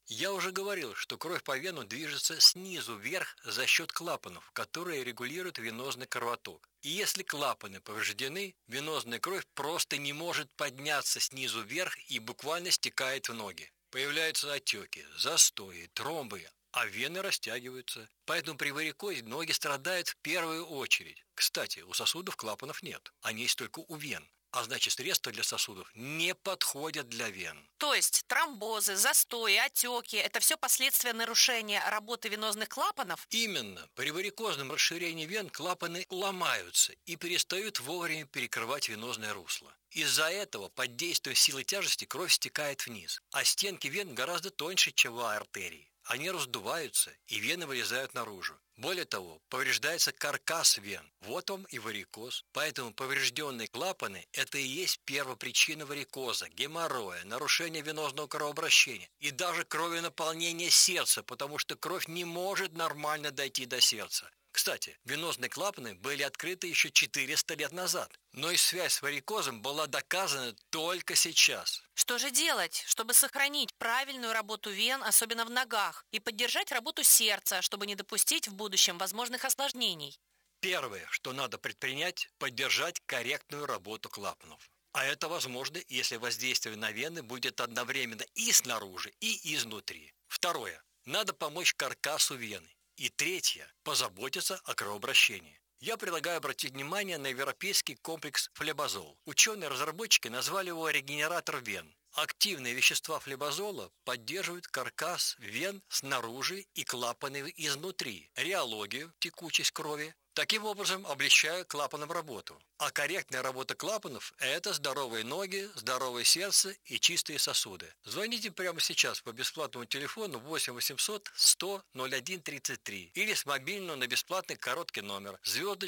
Я уже говорил, что кровь по венам движется снизу вверх за счет клапанов, которые регулируют венозный кровоток. И если клапаны повреждены, венозная кровь просто не может подняться снизу вверх и буквально стекает в ноги. Появляются отеки, застои, тромбы, а вены растягиваются. Поэтому при варикозе ноги страдают в первую очередь. Кстати, у сосудов клапанов нет, они есть только у вен. А значит, средства для сосудов не подходят для вен. То есть тромбозы, застои, отеки – это все последствия нарушения работы венозных клапанов? Именно. При варикозном расширении вен клапаны ломаются и перестают вовремя перекрывать венозное русло. Из-за этого под действием силы тяжести кровь стекает вниз, а стенки вен гораздо тоньше, чем у артерий. Они раздуваются, и вены вылезают наружу. Более того, повреждается каркас вен. Вот он и варикоз. Поэтому поврежденные клапаны – это и есть первопричина варикоза, геморроя, нарушения венозного кровообращения и даже кровенаполнения сердца, потому что кровь не может нормально дойти до сердца. Кстати, венозные клапаны были открыты еще 400 лет назад, но и связь с варикозом была доказана только сейчас. Что же делать, чтобы сохранить правильную работу вен, особенно в ногах, и поддержать работу сердца, чтобы не допустить в будущем возможных осложнений? Первое, что надо предпринять – поддержать корректную работу клапанов. А это возможно, если воздействие на вены будет одновременно и снаружи, и изнутри. Второе, надо помочь каркасу вены. И третье – позаботиться о кровообращении. Я предлагаю обратить внимание на европейский комплекс флебазол. Ученые-разработчики назвали его регенератор вен. Активные вещества флебазола поддерживают каркас вен снаружи и клапаны изнутри, реологию, текучесть крови, таким образом облегчая клапанам работу. А корректная работа клапанов – это здоровые ноги, здоровое сердце и чистые сосуды. Звоните прямо сейчас по бесплатному телефону 8 800 100 01 33 или с мобильного на бесплатный короткий номер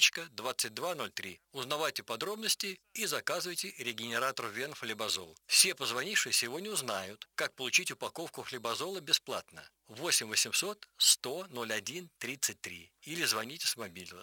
*2203. Узнавайте подробности и заказывайте регенератор вен флебазол. Все позвонившие сегодня узнают, как получить упаковку флебазола бесплатно. 8 800 100 01 33 или звоните с мобильного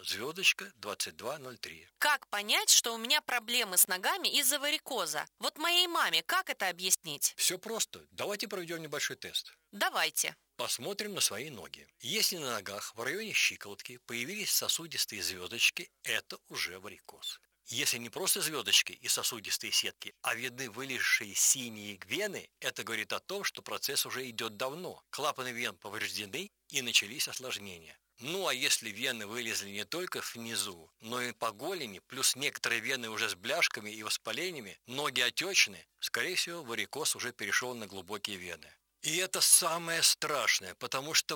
*2203. Как понять, что у меня проблемы с ногами из-за варикоза? Вот моей маме как это объяснить? Все просто. Давайте проведем небольшой тест. Давайте. Посмотрим на свои ноги. Если на ногах в районе щиколотки появились сосудистые звездочки, это уже варикоз. Если не просто звездочки и сосудистые сетки, а видны вылезшие синие вены, это говорит о том, что процесс уже идет давно. Клапаны вен повреждены и начались осложнения. Ну а если вены вылезли не только внизу, но и по голени, плюс некоторые вены уже с бляшками и воспалениями, ноги отечны, скорее всего, варикоз уже перешел на глубокие вены. И это самое страшное, потому что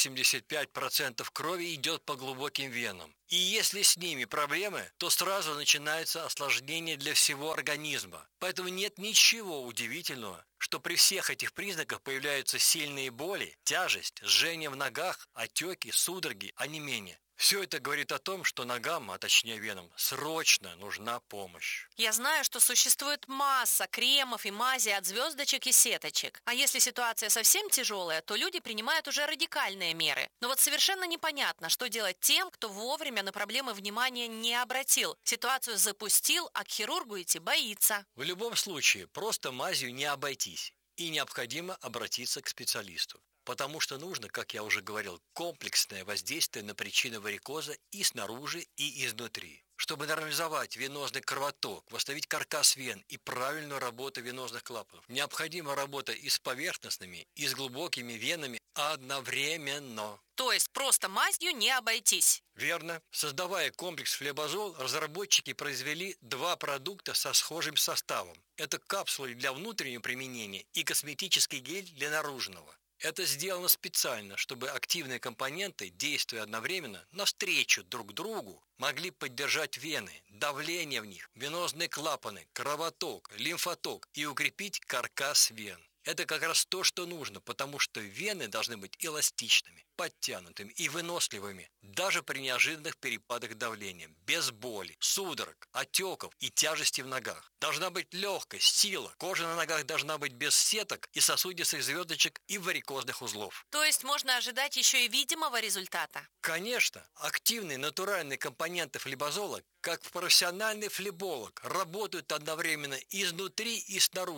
85% крови идет по глубоким венам. И если с ними проблемы, то сразу начинается осложнение для всего организма. Поэтому нет ничего удивительного, что при всех этих признаках появляются сильные боли, тяжесть, жжение в ногах, отеки, судороги, онемение. Все это говорит о том, что ногам, а точнее венам, срочно нужна помощь. Я знаю, что существует масса кремов и мази от звездочек и сеточек. А если ситуация совсем тяжелая, то люди принимают уже радикальные меры. Но вот совершенно непонятно, что делать тем, кто вовремя на проблемы внимания не обратил. Ситуацию запустил, а к хирургу идти боится. В любом случае, просто мазью не обойтись. И необходимо обратиться к специалисту. Потому что нужно, как я уже говорил, комплексное воздействие на причины варикоза и снаружи, и изнутри. Чтобы нормализовать венозный кровоток, восстановить каркас вен и правильную работу венозных клапанов, необходима работа и с поверхностными, и с глубокими венами одновременно. То есть просто мазью не обойтись. Верно. Создавая комплекс флебазол, разработчики произвели два продукта со схожим составом. Это капсулы для внутреннего применения и косметический гель для наружного. Это сделано специально, чтобы активные компоненты, действуя одновременно навстречу друг другу, могли поддержать вены, давление в них, венозные клапаны, кровоток, лимфоток и укрепить каркас вен. Это как раз то, что нужно, потому что вены должны быть эластичными, подтянутыми и выносливыми, даже при неожиданных перепадах давления, без боли, судорог, отеков и тяжести в ногах. Должна быть легкость, сила, кожа на ногах должна быть без сеток и сосудистых звездочек и варикозных узлов. То есть можно ожидать еще и видимого результата? Конечно, активные натуральные компоненты флебазола, как профессиональный флеболог, работают одновременно изнутри и снаружи.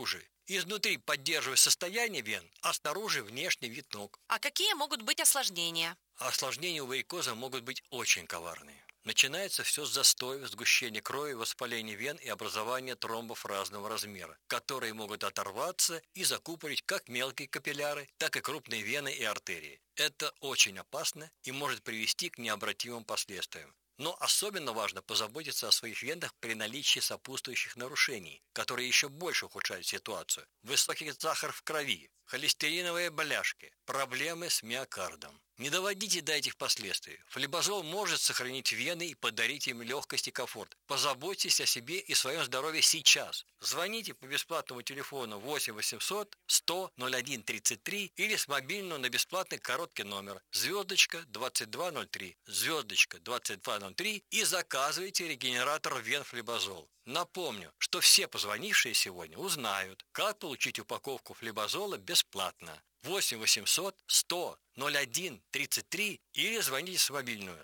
Изнутри поддерживая состояние вен, а снаружи внешний вид ног. А какие могут быть осложнения? Осложнения у варикоза могут быть очень коварные. Начинается все с застоя, сгущения крови, воспаления вен и образования тромбов разного размера, которые могут оторваться и закупорить как мелкие капилляры, так и крупные вены и артерии. Это очень опасно и может привести к необратимым последствиям. Но особенно важно позаботиться о своих венах при наличии сопутствующих нарушений, которые еще больше ухудшают ситуацию. Высокий сахар в крови, холестериновые бляшки, проблемы с миокардом. Не доводите до этих последствий. Флибазол может сохранить вены и подарить им легкость и комфорт. Позаботьтесь о себе и своем здоровье сейчас. Звоните по бесплатному телефону 8 800 100 01 33 или с мобильного на бесплатный короткий номер *2203, *2203 и заказывайте регенератор вен Флибазол. Напомню, что все позвонившие сегодня узнают, как получить упаковку флибазола бесплатно. 8 800 100 01 33 или звоните с мобильного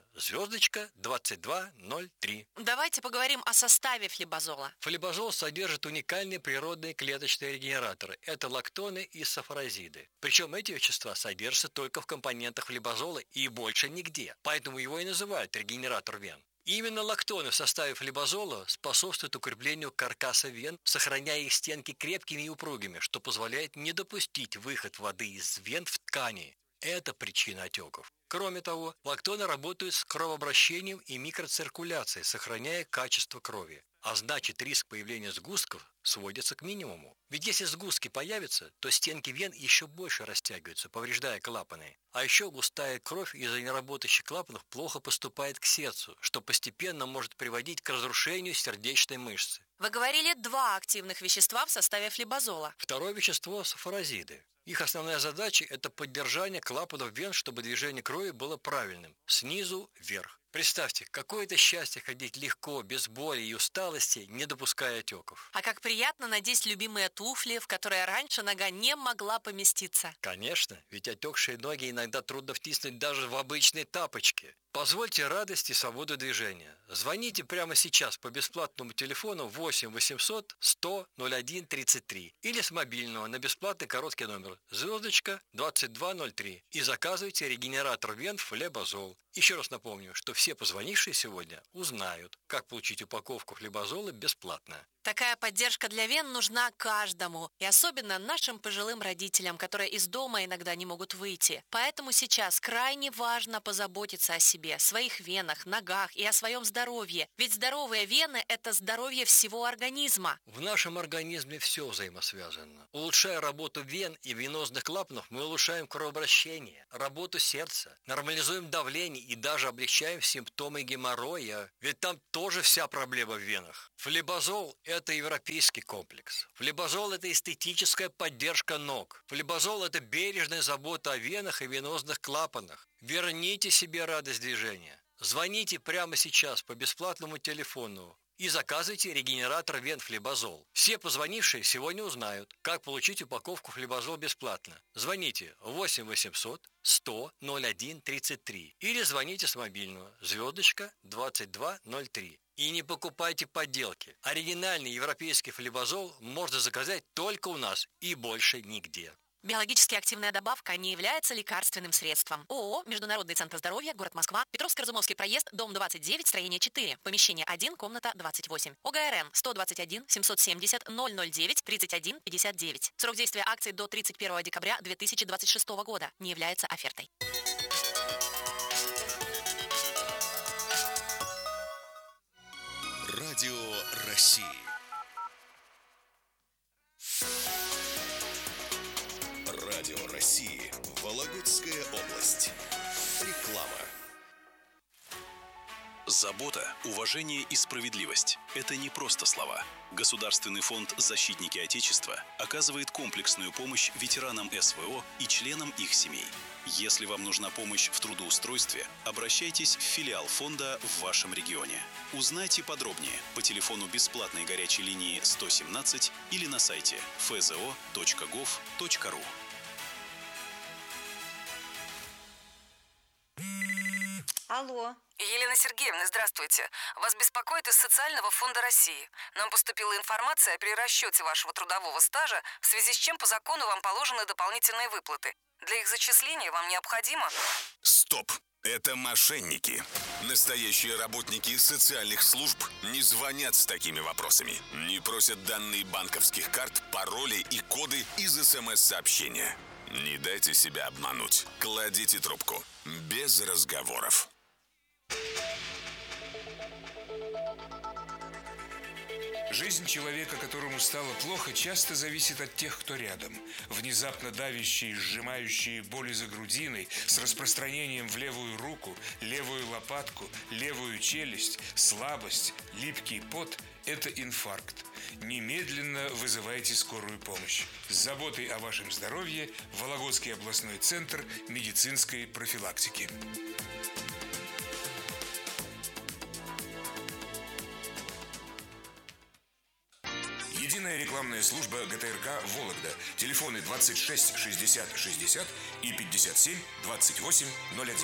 *2203. Давайте поговорим о составе флибазола. Флибазол содержит уникальные природные клеточные регенераторы. Это лактоны и сафарозиды. Причем эти вещества содержатся только в компонентах флибазола и больше нигде. Поэтому его и называют регенератор вен. Именно лактоны в составе флибазола способствуют укреплению каркаса вен, сохраняя их стенки крепкими и упругими, что позволяет не допустить выход воды из вен в ткани. Это причина отеков. Кроме того, лактоны работают с кровообращением и микроциркуляцией, сохраняя качество крови. А значит, риск появления сгустков сводится к минимуму. Ведь если сгустки появятся, то стенки вен еще больше растягиваются, повреждая клапаны. А еще густая кровь из-за неработающих клапанов плохо поступает к сердцу, что постепенно может приводить к разрушению сердечной мышцы. Вы говорили 2 активных вещества в составе флибазола. Второе вещество – сафарозиды. Их основная задача – это поддержание клапанов вен, чтобы движение крови было правильным, снизу вверх. Представьте, какое это счастье ходить легко, без боли и усталости, не допуская отеков. А как приятно надеть любимые туфли, в которые раньше нога не могла поместиться. Конечно, ведь отекшие ноги иногда трудно втиснуть даже в обычные тапочки. Позвольте радость и свободу движения. Звоните прямо сейчас по бесплатному телефону 8 800 100 01 33 или с мобильного на бесплатный короткий номер *2203 и заказывайте регенератор вен Флибазол. Еще раз напомню, что все позвонившие сегодня узнают, как получить упаковку флибазола бесплатно. Такая поддержка для вен нужна каждому, и особенно нашим пожилым родителям, которые из дома иногда не могут выйти. Поэтому сейчас крайне важно позаботиться о себе, своих венах, ногах и о своем здоровье. Ведь здоровые вены – это здоровье всего организма. В нашем организме все взаимосвязано. Улучшая работу вен и венозных клапанов, мы улучшаем кровообращение, работу сердца, нормализуем давление и даже облегчаем симптомы геморроя. Ведь там тоже вся проблема в венах. Флибазол – это европейский комплекс. Флибазол – это эстетическая поддержка ног. Флибазол – это бережная забота о венах и венозных клапанах. Верните себе радость движения. Звоните прямо сейчас по бесплатному телефону и заказывайте регенератор вен Флибазол. Все позвонившие сегодня узнают, как получить упаковку Флибазол бесплатно. Звоните 8 800 100 01 33 или звоните с мобильного *2203. И не покупайте подделки. Оригинальный европейский Флибазол можно заказать только у нас и больше нигде. Биологически активная добавка не является лекарственным средством. ООО «Международный центр здоровья», город Москва, Петровско-Разумовский проезд, дом 29, строение 4, помещение 1, комната 28. ОГРН 121 770 009 31 59. Срок действия акции до 31 декабря 2026 года. Не является офертой. Радио России. Радио России. Вологодская область. Реклама. Забота, уважение и справедливость – это не просто слова. Государственный фонд «Защитники Отечества» оказывает комплексную помощь ветеранам СВО и членам их семей. Если вам нужна помощь в трудоустройстве, обращайтесь в филиал фонда в вашем регионе. Узнайте подробнее по телефону бесплатной горячей линии 117 или на сайте fzo.gov.ru. Алло. Елена Сергеевна, здравствуйте. Вас беспокоит из Социального фонда России. Нам поступила информация о перерасчете вашего трудового стажа, в связи с чем по закону вам положены дополнительные выплаты. Для их зачисления вам необходимо... Стоп! Это мошенники. Настоящие работники социальных служб не звонят с такими вопросами. Не просят данные банковских карт, пароли и коды из СМС-сообщения. Не дайте себя обмануть. Кладите трубку. Без разговоров. Жизнь человека, которому стало плохо, часто зависит от тех, кто рядом. Внезапно давящие, сжимающие боли за грудиной, с распространением в левую руку, левую лопатку, левую челюсть, слабость, липкий пот – это инфаркт. Немедленно вызывайте скорую помощь. С заботой о вашем здоровье Вологодский областной центр медицинской профилактики. Единая рекламная служба ГТРК «Вологда». Телефоны 26 60 60 и 57 28 01.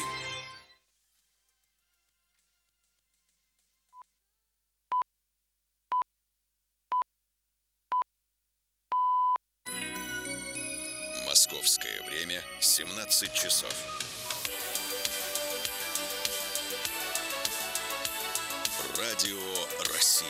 Московское время 17 часов. Радио России.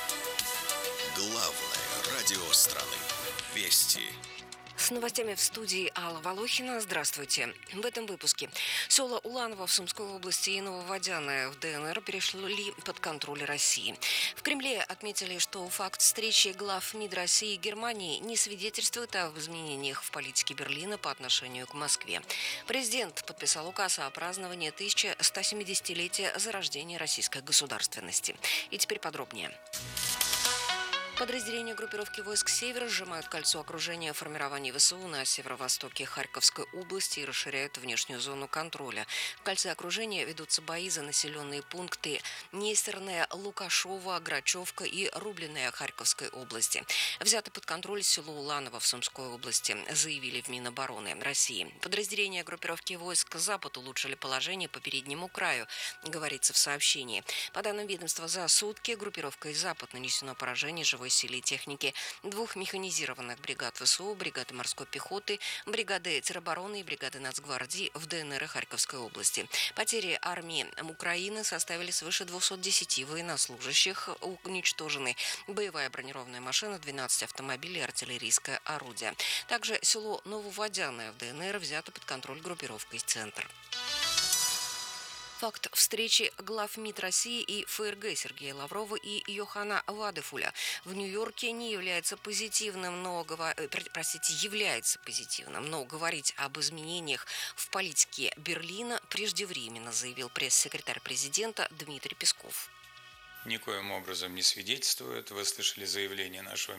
Главное радио страны. Вести. С новостями в студии Алла Волохина. Здравствуйте. В этом выпуске. Села Уланово в Сумской области и Нововодяное в ДНР перешли под контроль России. В Кремле отметили, что факт встречи глав МИД России и Германии не свидетельствует об изменениях в политике Берлина по отношению к Москве. Президент подписал указ о праздновании 1170-летия зарождения российской государственности. И теперь подробнее. Подразделения группировки войск «Север» сжимают кольцо окружения формирований ВСУ на северо-востоке Харьковской области и расширяют внешнюю зону контроля. В кольце окружения ведутся бои за населенные пункты Нестерное, Лукашово, Грачевка и Рубленное Харьковской области. Взято под контроль село Уланово в Сумской области, заявили в Минобороны России. Подразделения группировки войск «Запад» улучшили положение по переднему краю, говорится в сообщении. По данным ведомства, за сутки группировкой «Запад» нанесено поражение живой силе и техники 2 механизированных бригад ВСУ, бригады морской пехоты, бригады теробороны и бригады Нацгвардии в ДНР и Харьковской области. Потери армии Украины составили свыше 210 военнослужащих, уничтожены боевая бронированная машина, 12 автомобилей и артиллерийское орудие. Также село Нововодяное в ДНР взято под контроль группировкой «Центр». Факт встречи глав МИД России и ФРГ Сергея Лаврова и Йохана Вадефуля в Нью-Йорке не является позитивным, является позитивным, но говорить об изменениях в политике Берлина преждевременно, заявил пресс-секретарь президента Дмитрий Песков. Никоим образом не свидетельствует. Вы слышали заявление нашего